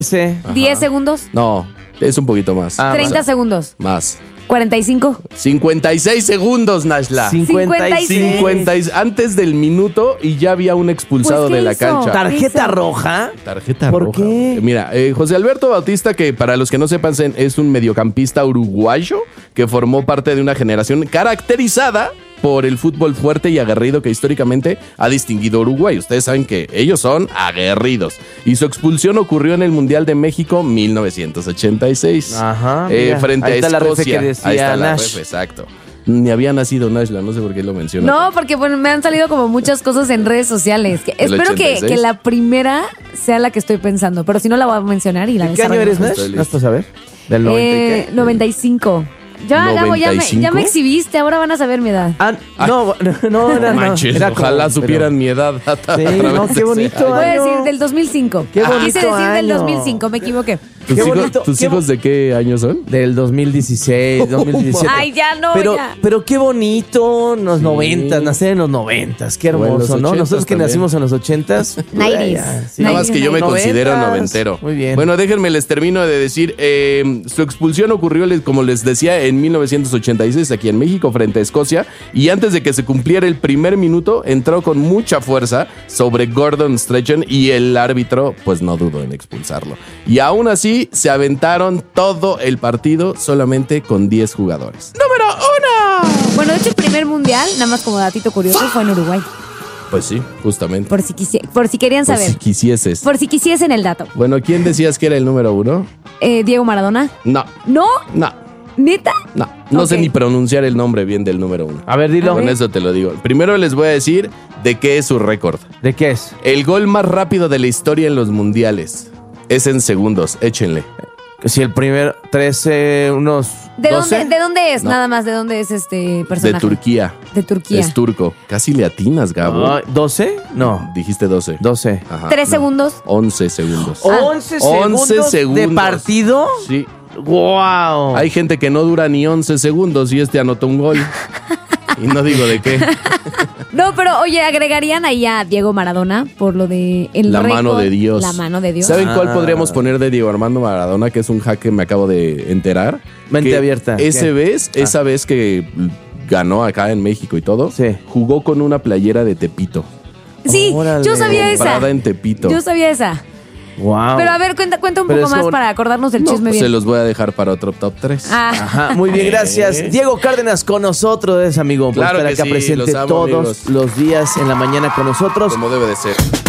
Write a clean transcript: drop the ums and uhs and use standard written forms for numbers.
Sí. 10 segundos. No, es un poquito más. 30 segundos. Más. 45. 56 segundos, Nashla. 56. Antes del minuto y ya había un expulsado Pues, ¿qué de la hizo? cancha. ¿Tarjeta roja? Tarjeta ¿Por roja. qué? Mira, José Alberto Bautista, que para los que no sepan es un mediocampista uruguayo que formó parte de una generación caracterizada por el fútbol fuerte y aguerrido que históricamente ha distinguido a Uruguay. Ustedes saben que ellos son aguerridos. Y su expulsión ocurrió en el Mundial de México 1986. Ajá. Mira, Frente ahí a está la refe Escocia. que decía Ahí está la Nash. refe, exacto. Ni había nacido Nashla, no sé por qué lo menciona. No, porque bueno, me han salido como muchas cosas en redes sociales. Espero que 86? la primera sea la que estoy pensando, pero si no la voy a mencionar y la ¿De qué año eres, desarrollamos. Nash? ¿No puedes saber? ¿Del 90 y qué? 95. Ya, Gabo, ya ¿95? me exhibiste, ahora van a saber mi edad. No, No manches, Era como- ojalá supieran pero- mi edad. Sí, no, qué bonito. Voy a año. decir del 2005. Qué bonito Quise decir del año. 2005, me equivoqué. Qué bonito, ¿Tus qué hijos de qué año son? Del 2016, 2017. Ay, ya no, pero, ya. pero qué bonito, en los Sí. 90, nacer en los 90, qué O en hermoso, los ¿no? 80s Nosotros que también. nacimos en los 80s. 90s. Nada más que yo me 90s. considero noventero. Muy bien. Bueno, déjenme les termino de decir, su expulsión ocurrió, como les decía, en 1986 aquí en México frente a Escocia, y antes de que se cumpliera el primer minuto, entró con mucha fuerza sobre Gordon Strachan y el árbitro pues no dudó en expulsarlo. Y aún así se aventaron todo el partido solamente con 10 jugadores. ¡Número 1! Bueno, de hecho, el primer mundial, nada más como datito curioso, fue en Uruguay. Pues sí, justamente. Por si querían Por saber. si quisieses. Por si quisiesen el dato. Bueno, ¿quién decías que era el número 1? Diego Maradona. No, ¿No? no. ¿Neta? No sé Ok. ni pronunciar el nombre bien del número 1. A ver, dilo. Con eso te lo digo. Primero les voy a decir de qué es su récord. ¿De qué es? El gol más rápido de la historia en los mundiales. Es en segundos, échenle. Si el primer 13, unos ¿De 12. dónde es? No. Nada más, ¿de dónde es este De personaje? Turquía. De Turquía. Es turco. Casi le atinas, Gabo. Ah, ¿12? No, Dijiste 12. 12. Ajá, 3 no. segundos. 11 segundos. 11 11 segundos. de partido. Sí. ¡Wow! Hay gente que no dura ni 11 segundos y anotó un gol. Y no digo de qué. No, pero oye, agregarían ahí a Diego Maradona por lo de el La récord. mano de Dios. La mano de Dios. ¿Saben cuál Ah. podríamos poner de Diego Armando Maradona? Que es un hack que me acabo de enterar. Mente Que abierta. Esa vez que ganó acá en México y todo, Sí. jugó con una playera de Tepito. Sí, Órale. yo sabía esa. Comprada en Tepito. Yo sabía esa. ¡Wow! Pero a ver, cuenta un Pero poco es más como- para acordarnos del No, chisme pues bien. se los voy a dejar para otro top 3. Ah, Ajá, muy bien, gracias. Diego Cárdenas con nosotros, amigo. Por Claro estar que acá sí, presente los amo, todos amigos. los días en la mañana con nosotros. Como debe de ser.